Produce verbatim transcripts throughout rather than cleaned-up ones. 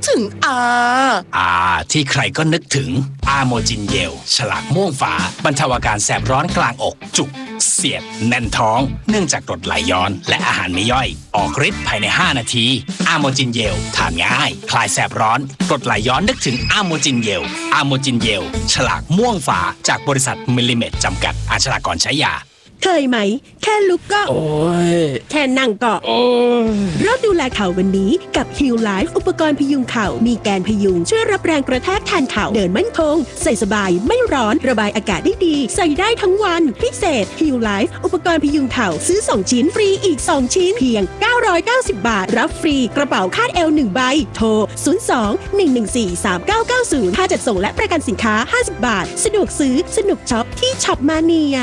ถึงอาอาที่ใครก็นึกถึงอาโมจินเยลฉลากม่วงฝาบรรเทาอาการแสบร้อนกลางอกจุกเสียดแน่นท้องเนื่องจากกรดไหลย้อนและอาหารไม่ย่อยออกฤทธิ์ภายในห้านาทีอาโมจินเยลทานง่ายคลายแสบร้อนกรดไหลย้อนนึกถึงอาโมจินเยลอาโมจินเยลฉลากม่วงฝาจากบริษัทมิลลิเมตรจำกัดอ่านฉลากก่อนใช้ยาเคยไหมแค่ลุกก็โอ้ยแค่นั่งก็โอ้ยเริ่มดูแลเข่าวันนี้กับ Heal Life อุปกรณ์พยุงเข่ามีแกนพยุงช่วยรับแรงกระแทกแทนเข่าเดินมั่นคงใส่สบายไม่ร้อนระบายอากาศได้ดีใส่ได้ทั้งวันพิเศษ Heal Life อุปกรณ์พยุงเข่าซื้อสองชิ้นฟรีอีกสองชิ้นเพียงเก้าร้อยเก้าสิบบาทรับฟรีกระเป๋าคาดเอวหนึ่งใบโทรศูนย์ สอง หนึ่ง หนึ่ง สี่ สาม เก้า เก้า ศูนย์ค่าจัดส่งและประกันสินค้าห้าสิบบาทสะดวกซื้อสนุกช็อปที่ช็อปมาเนีย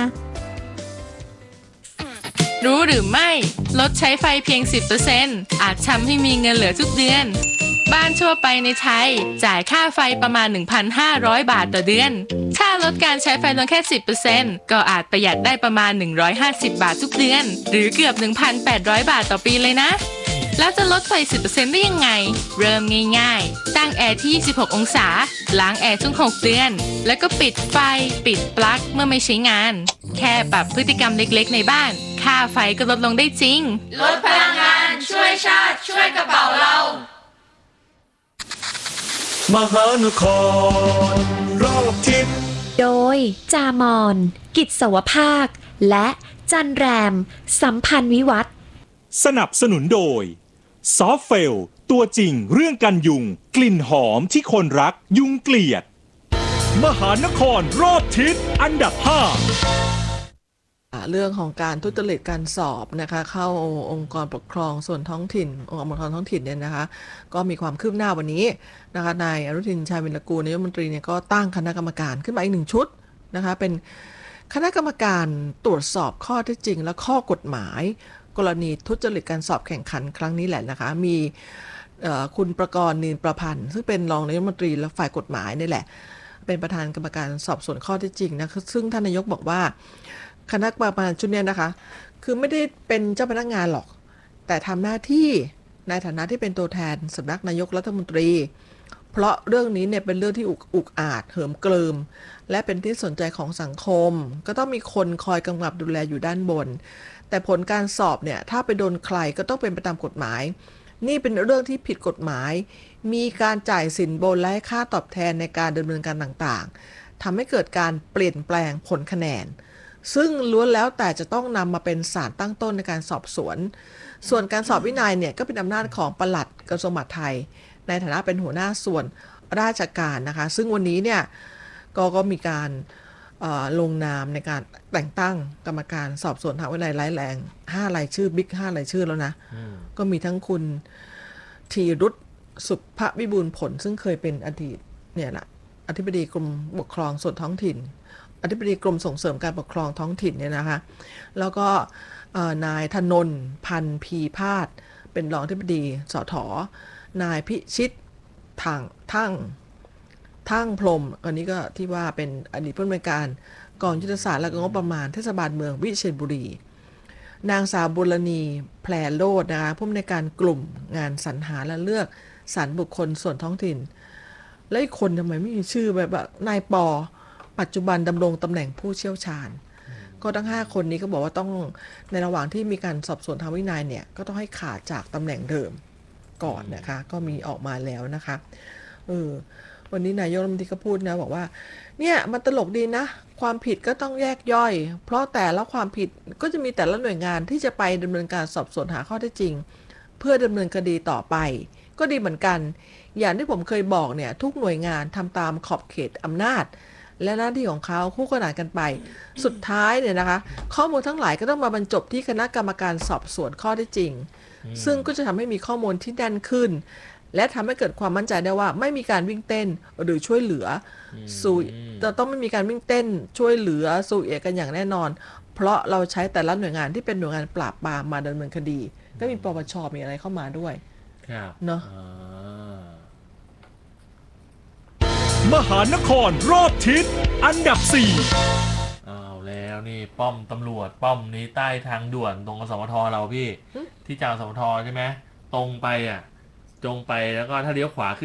รู้หรือไม่ลดใช้ไฟเพียง สิบเปอร์เซ็นต์ อาจทำให้มีเงินเหลือทุกเดือนบ้านทั่วไปในไทยจ่ายค่าไฟประมาณ หนึ่งพันห้าร้อย บาทต่อเดือนถ้าลดการใช้ไฟลงแค่ สิบเปอร์เซ็นต์ ก็อาจประหยัดได้ประมาณ หนึ่งร้อยห้าสิบ บาททุกเดือนหรือเกือบ หนึ่งพันแปดร้อย บาทต่อปีเลยนะแล้วจะลดไฟ สิบเปอร์เซ็นต์ ได้ยังไงเริ่มง่ายๆตั้งแอร์ที่ยี่สิบหกองศาล้างแอร์ทุกหกเดือนแล้วก็ปิดไฟปิดปลั๊กเมื่อไม่ใช้งานแค่ปรับพฤติกรรมเล็กๆในบ้านค่าไฟก็ลดลงได้จริงลดพลังงานช่วยชาติช่วยกระเป๋าเรามหานครรอบทิศโดยจามอนกิจสวภาคและจันแรมสัมพันธ์วิวัฒน์สนับสนุนโดยซอฟเฟลตัวจริงเรื่องกันยุงกลิ่นหอมที่คนรักยุงเกลียดมหานครรอบทิศอันดับห้าเรื่องของการทุจริตการสอบนะคะเข้าองค์กรปกครองส่วนท้องถิ่นองค์กรปกครองท้องถิ่นเนี่ยนะคะก็มีความคืบหน้าวันนี้นะคะนายอนุทินชาญวิรากูลนายกรัฐมนตรีเนี่ยก็ตั้งคณะกรรมการขึ้นมาอีกหนึ่งชุดนะคะเป็นคณะกรรมการตรวจสอบข้อเท็จจริงและข้อกฎหมายกรณีทุจริตการสอบแข่งขันครั้งนี้แหละนะคะมีคุณประกรณ์นีนประพันธ์ซึ่งเป็นรองนายกรัฐมนตรีและฝ่ายกฎหมายนี่แหละเป็นประธานกรรมการสอบสวนข้อเท็จจริงนะซึ่งท่านนายกบอกว่าคณะกรรมการชุดนี้นะคะคือไม่ได้เป็นเจ้าพนักงานหรอกแต่ทำหน้าที่ในฐานะที่เป็นตัวแทนสำนักนายกรัฐมนตรีเพราะเรื่องนี้เนี่ยเป็นเรื่องที่อุกอาจเหิมเกริมและเป็นที่สนใจของสังคมก็ต้องมีคนคอยกำกับดูแลอยู่ด้านบนแต่ผลการสอบเนี่ยถ้าไปโดนใครก็ต้องเป็นไปตามกฎหมายนี่เป็นเรื่องที่ผิดกฎหมายมีการจ่ายสินบนและค่าตอบแทนในการดำเนินการต่างๆทำให้เกิดการเปลี่ยนแปลงผลคะแนนซึ่งล้วนแล้วแต่จะต้องนำมาเป็นสารตั้งต้นในการสอบสวนส่วนการสอบวินัยเนี่ยก็เป็นอำนาจของปลัดกระทรวงมหาดไทยในฐานะเป็นหัวหน้าส่วนราชการนะคะซึ่งวันนี้เนี่ยก็ก็มีการลงนามในการแต่งตั้งกรรมการสอบสวนทางวินัยร้ายแรงห้ารายชื่อบิ๊กห้ารายชื่อแล้วนะก็มีทั้งคุณธีรุตสุภวิบูลย์ผลซึ่งเคยเป็นอดีตเนี่ยนะอธิบดีกรมปกครองส่วนท้องถิ่นอธิบดีกรมส่งเสริมการปกครองท้องถิ่นเนี่ยนะคะแล้วก็นายธนนท์พันธ์พีพาสเป็นรองอธิบดีสถ.นายพิชิตทางทั้งทั้งพรมอันนี้ก็ที่ว่าเป็นอดีตผู้อำนวยการกองยุทธศาสตร์และงบประมาณเทศบาลเมืองวิเชียรบุรีนางสาวบุรณีแพรโลดนะคะผู้อำนวยการกลุ่มงานสรรหาและเลือกสรรบุคคลส่วนท้องถิ่นและอีกคนทำไมไม่มีชื่อแบบนายปอปัจจุบันดำรงตำแหน่งผู้เชี่ยวชาญก็ทั้งห้าคนนี้ก็บอกว่าต้องในระหว่างที่มีการสอบสวนทางวินัยเนี่ยก็ต้องให้ขาดจากตำแหน่งเดิมก่อนนะคะก็มีออกมาแล้วนะคะเออวันนี้นายกรัฐมนตรีก็พูดนะบอกว่าเนี่ยมันตลกดีนะความผิดก็ต้องแยกย่อยเพราะแต่ละความผิดก็จะมีแต่ละหน่วยงานที่จะไปดำเนินการสอบสวนหาข้อเท็จจริงเพื่อดำเนินคดีต่อไปก็ดีเหมือนกันอย่างที่ผมเคยบอกเนี่ยทุกหน่วยงานทำตามขอบเขตอำนาจและหน้าที่ของเขาคู่ขนานกันไปสุดท้ายเนี่ยนะคะข้อมูลทั้งหลายก็ต้องมาบรรจบที่คณะกรรมการสอบสวนข้อเท็จจริงซึ่งก็จะทำให้มีข้อมูลที่แน่นขึ้นและทำให้เกิดความมั่นใจได้ว่าไม่มีการวิ่งเต้นหรือช่วยเหลือสู่จะต้องไม่มีการวิ่งเต้นช่วยเหลือสู่เอกกันอย่างแน่นอนเพราะเราใช้แต่ละหน่วยงานที่เป็นหน่วยงานปราบปรามมาดำเนินคดีก็มีปปช.มีอะไรเข้ามาด้วยเนาะมหานครรอบทิศอันดับสี่เอาแล้วนี่ป้อมตำรวจป้อมนี้ใต้ทางด่วนตรงกสมทเราพี่ที่จากกสมทใช่ไหมตรงไปอ่ะตรงไปแล้วก็ถ้าเลี้ยวขวาขึ้น